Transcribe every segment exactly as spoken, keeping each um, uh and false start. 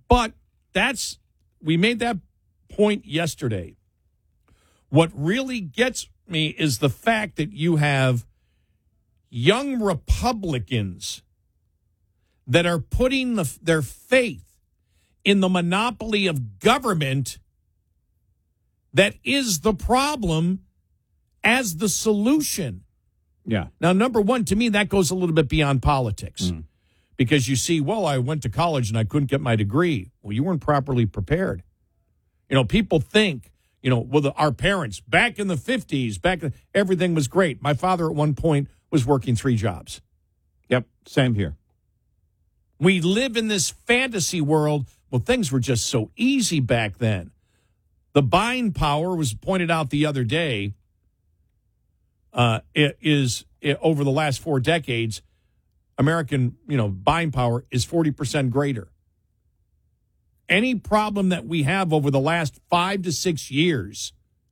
But that's, we made that point yesterday. What really gets me is the fact that you have young Republicans that are putting the, their faith in the monopoly of government that is the problem as the solution. Yeah. Now, number one, to me, that goes a little bit beyond politics. Mm. Because you see, well, I went to college and I couldn't get my degree. Well, you weren't properly prepared. You know, people think, you know, well, the, our parents back in the fifties, back everything was great. My father at one point was working three jobs. Yep, same here. We live in this fantasy world. Well, things were just so easy back then. The buying power was pointed out the other day. Uh, it is it, over the last four decades, American, you know, buying power is forty percent greater. Any problem that we have over the last five to six years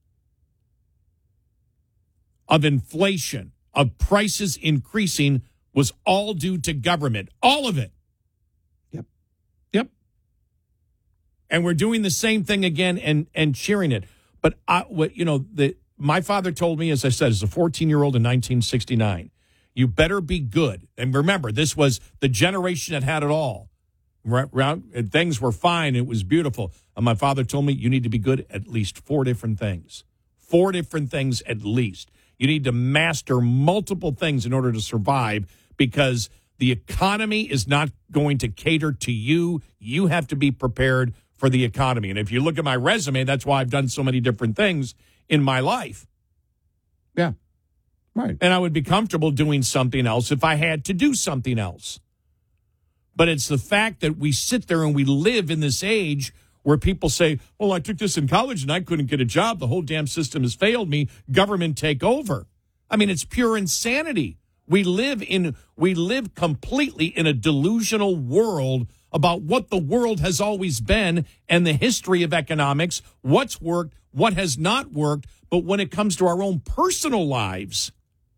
of inflation, of prices increasing, was all due to government. All of it. Yep. Yep. And we're doing the same thing again and, and cheering it. But, I, what, you know, the my father told me, as I said, as a fourteen-year-old in nineteen sixty-nine, you better be good. And remember, this was the generation that had it all. Right, things were fine. It was beautiful. And my father told me, you need to be good at least four different things. Four different things at least. You need to master multiple things in order to survive, because the economy is not going to cater to you. You have to be prepared for the economy. And if you look at my resume, that's why I've done so many different things in my life. Yeah, right. And I would be comfortable doing something else if I had to do something else. But it's the fact that we sit there and we live in this age where people say, well, I took this in college and I couldn't get a job. The whole damn system has failed me. Government take over. I mean, it's pure insanity. We live in, we live completely in a delusional world about what the world has always been and the history of economics, what's worked, what has not worked. But when it comes to our own personal lives,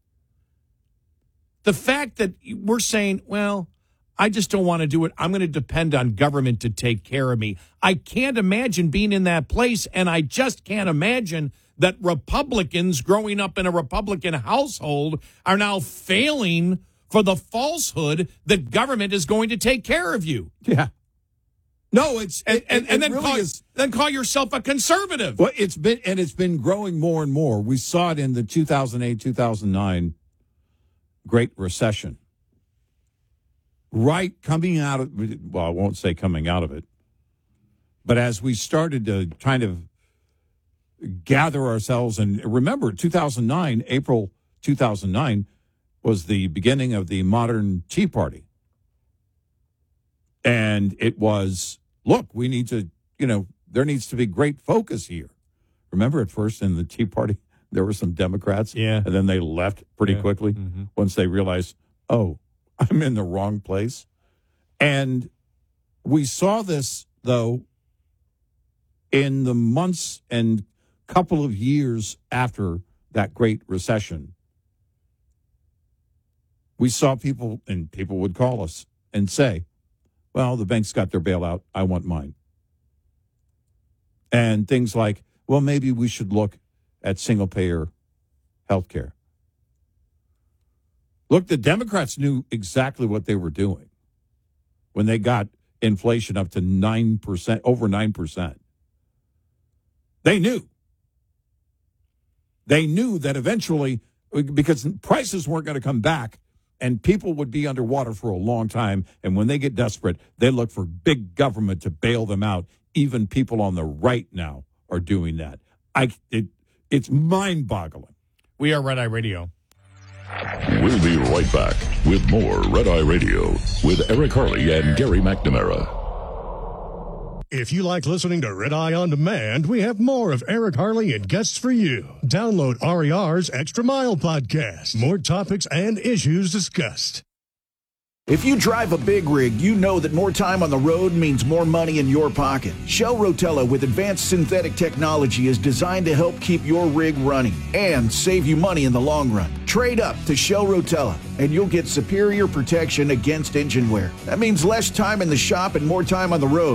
the fact that we're saying, well, I just don't want to do it. I'm going to depend on government to take care of me. I can't imagine being in that place, and I just can't imagine that Republicans growing up in a Republican household are now failing for the falsehood that government is going to take care of you. Yeah. No, it's and it, and, it, and it then really call is. then call yourself a conservative. Well, it's been and it's been growing more and more. We saw it in the two thousand eight, two thousand nine Great Recession. Right, coming out of, well, I won't say coming out of it, but as we started to kind of gather ourselves, and remember, two thousand nine, April two thousand nine, was the beginning of the modern Tea Party. And it was, look, we need to, you know, there needs to be great focus here. Remember at first in the Tea Party, there were some Democrats, yeah, and then they left pretty yeah. quickly mm-hmm. once they realized, oh, I'm in the wrong place. And we saw this, though, in the months and couple of years after that Great Recession. We saw people, and people would call us and say, well, the banks got their bailout. I want mine. And things like, well, maybe we should look at single-payer health care. Look, the Democrats knew exactly what they were doing when they got inflation up to nine percent, over nine percent. They knew. They knew that eventually, because prices weren't going to come back and people would be underwater for a long time, and when they get desperate, they look for big government to bail them out. Even people on the right now are doing that. I, it, it's mind-boggling. We are Red Eye Radio. We'll be right back with more Red Eye Radio with Eric Harley and Gary McNamara. If you like listening to Red Eye On Demand, we have more of Eric Harley and guests for you. Download R E R's Extra Mile podcast. More topics and issues discussed. If you drive a big rig, you know that more time on the road means more money in your pocket. Shell Rotella with advanced synthetic technology is designed to help keep your rig running and save you money in the long run. Trade up to Shell Rotella and you'll get superior protection against engine wear. That means less time in the shop and more time on the road.